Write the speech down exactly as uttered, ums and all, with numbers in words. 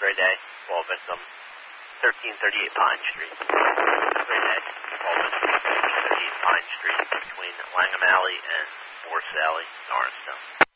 Gray Day, fall victim, thirteen thirty-eight Pine Street. Gray Day, fall victim, thirteen thirty-eight Pine Street between Langham Alley and Morse Alley, Norristown.